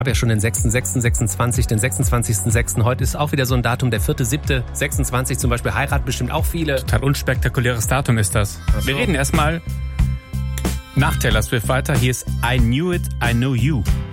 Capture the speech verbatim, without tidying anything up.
Ich habe ja schon den sechsten sechsten sechsundzwanzig, den sechsundzwanzigsten sechsten Heute ist auch wieder so ein Datum, der vierte siebte sechsundzwanzig zum Beispiel. Heiraten bestimmt auch viele. Total unspektakuläres Datum ist das. Ach so. Wir reden erstmal nach Taylor Swift weiter. Hier ist I Knew It, I Know You.